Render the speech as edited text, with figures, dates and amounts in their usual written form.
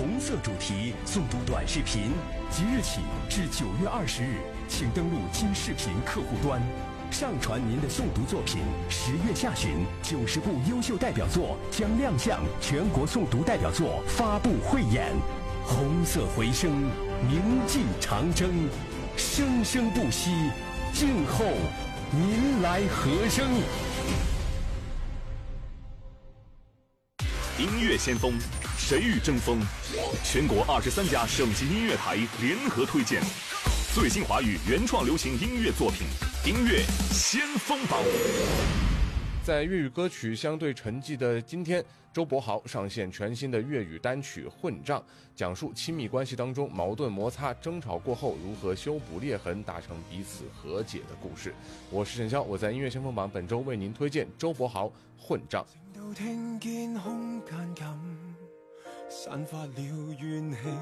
红色主题诵读短视频，即日起至9月20日，请登录今视频客户端，上传您的诵读作品。10月下旬，90部优秀代表作将亮相全国诵读代表作发布汇演。红色回声，铭记长征，生生不息，静候您来和声。 音乐先锋，谁与争锋？全国23家省级音乐台联合推荐最新华语原创流行音乐作品，音乐先锋榜。 在粤语歌曲相对沉寂的今天，周柏豪上线全新的粤语单曲《混账》，讲述亲密关系当中矛盾摩擦、争吵过后如何修补裂痕，达成彼此和解的故事。我是陈潇，我在音乐先锋榜本周为您推荐周柏豪《混账》。 聽見空間感散發了怨氣，